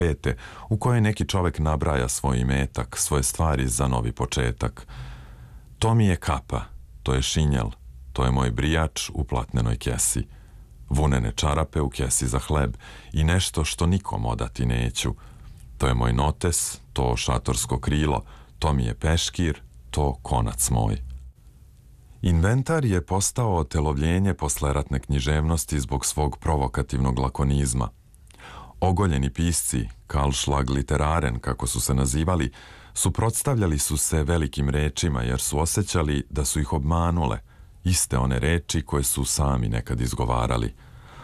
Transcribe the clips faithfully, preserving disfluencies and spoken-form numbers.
pete u kojoj neki čovek nabraja svoj imetak, svoje stvari za novi početak. To mi je kapa, to je šinjel, to je moj brijač u platnenoj kesi, vunene čarape u kesi za hleb i nešto što nikom odati neću. To je moj notes, to šatorsko krilo, to mi je peškir, to konac moj. Inventar je postao otelovljenje posleratne književnosti zbog svog provokativnog lakonizma. Ogoljeni pisci, Kahlschlag literaren, kako su se nazivali, suprotstavljali su se velikim rečima jer su osjećali da su ih obmanule, iste one reči koje su sami nekad izgovarali.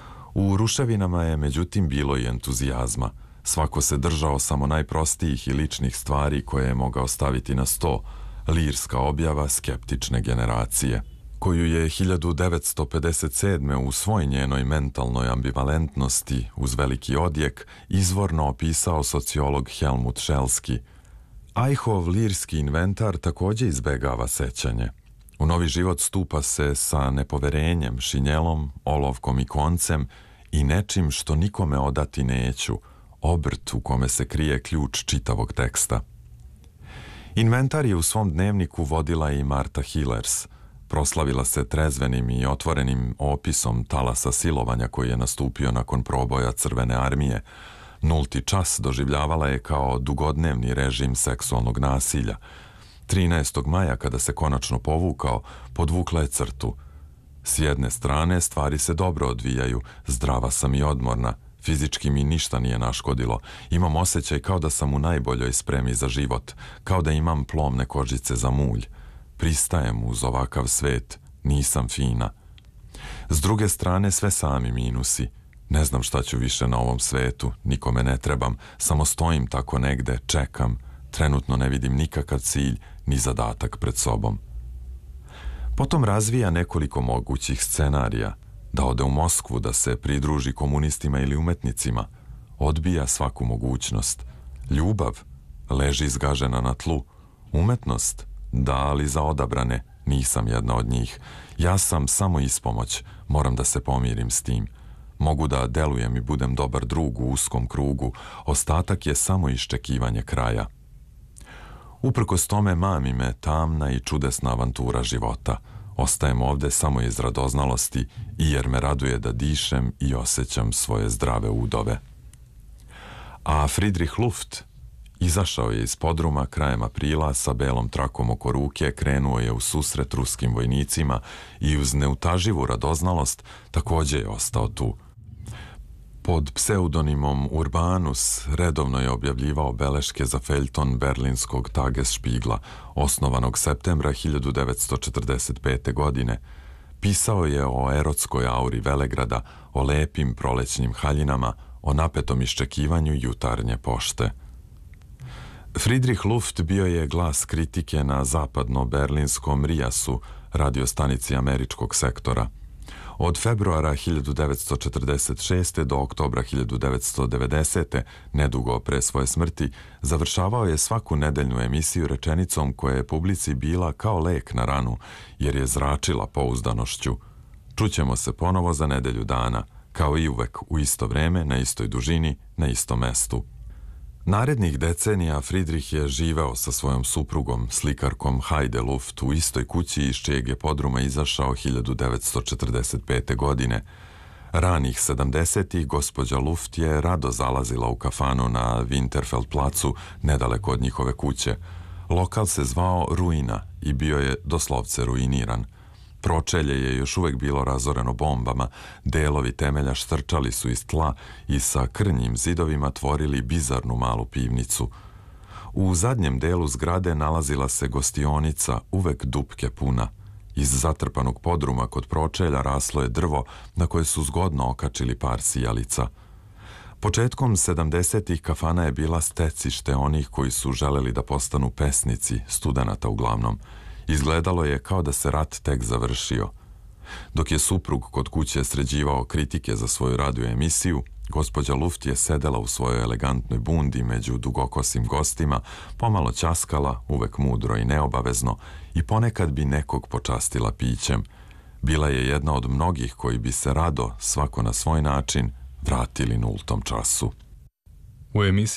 U ruševinama je međutim bilo i entuzijazma. Svako se držao samo najprostijih i ličnih stvari koje je mogao staviti na sto, lirska objava skeptične generacije, koju je hiljadu devetsto pedeset sedme u svoj njenoj mentalnoj ambivalentnosti uz veliki odjek izvorno opisao sociolog Helmut Šelski. Ajhov lirski inventar takođe izbegava sećanje. U novi život stupa se sa nepoverenjem, šinjelom, olovkom i koncem i nečim što nikome odati neću, obrt u kome se krije ključ čitavog teksta. Inventar je u svom dnevniku vodila i Marta Hillers. Proslavila se trezvenim i otvorenim opisom talasa silovanja koji je nastupio nakon proboja Crvene armije. Nulti čas doživljavala je kao dugodnevni režim seksualnog nasilja. trinaestog maja, kada se konačno povukao, podvukla je crtu. S jedne strane stvari se dobro odvijaju, zdrava sam i odmorna, fizički mi ništa nije naškodilo, imam osjećaj kao da sam u najboljoj spremi za život, kao da imam plomne kožice za mulj. Pristajem uz ovakav svet, nisam fina. S druge strane sve sami minusi. Ne znam šta ću više na ovom svetu, nikome ne trebam, samo stojim tako negde, čekam, trenutno ne vidim nikakav cilj ni zadatak pred sobom. Potom razvija nekoliko mogućih scenarija, da ode u Moskvu, da se pridruži komunistima ili umetnicima, odbija svaku mogućnost. Ljubav leži izgažena na tlu, umetnost, da, ali za odabrane, nisam jedna od njih. Ja sam samo ispomoć, moram da se pomirim s tim. Mogu da delujem i budem dobar drug u uskom krugu, ostatak je samo iščekivanje kraja. Uprkos tome mami me tamna i čudesna avantura života. Ostajem ovde samo iz radoznalosti i jer me raduje da dišem i osjećam svoje zdrave udove. A Friedrich Luft izašao je iz podruma krajem aprila sa belom trakom oko ruke, krenuo je u susret ruskim vojnicima i uz neutaživu radoznalost takođe je ostao tu. Pod pseudonimom Urbanus redovno je objavljivao beleške za feljton berlinskog Tagesspiegla, osnovanog septembra hiljadu devetsto četrdeset pete. godine. Pisao je o erotskoj auri Velegrada, o lepim prolećnim haljinama, o napetom iščekivanju jutarnje pošte. Friedrich Luft bio je glas kritike na zapadno-berlinskom Rijasu, radiostanici američkog sektora. Od februara hiljadu devetsto četrdeset šeste. do oktobra hiljadu devetsto devedesete. nedugo pre svoje smrti, završavao je svaku nedeljnu emisiju rečenicom koja je publici bila kao lek na ranu, jer je zračila pouzdanošću. Čućemo se ponovo za nedelju dana, kao i uvek u isto vreme, na istoj dužini, na istom mestu. Narednih decenija Friedrich je živeo sa svojom suprugom, slikarkom Heide Luft, u istoj kući iz čijeg je podruma izašao hiljadu devetsto četrdeset pete. godine. Ranih sedamdesetih gospođa Luft je rado zalazila u kafanu na Winterfeld placu, nedaleko od njihove kuće. Lokal se zvao Ruina i bio je doslovce ruiniran. Pročelje je još uvek bilo razoreno bombama, delovi temelja štrčali su iz tla i sa krnjim zidovima tvorili bizarnu malu pivnicu. U zadnjem delu zgrade nalazila se gostionica, uvek dupke puna. Iz zatrpanog podruma kod pročelja raslo je drvo na koje su zgodno okačili par sijalica. Početkom sedamdesetih kafana je bila stecište onih koji su želeli da postanu pesnici, studenata uglavnom. Izgledalo je kao da se rat tek završio. Dok je suprug kod kuće sređivao kritike za svoju radio emisiju, gospođa Luft je sedela u svojoj elegantnoj bundi među dugokosim gostima, pomalo ćaskala, uvek mudro i neobavezno, i ponekad bi nekog počastila pićem. Bila je jedna od mnogih koji bi se rado, svako na svoj način, vratili nultom času. U emisiji